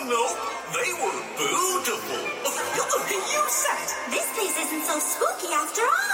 no, they were beautiful. You said. This place isn't so spooky after all.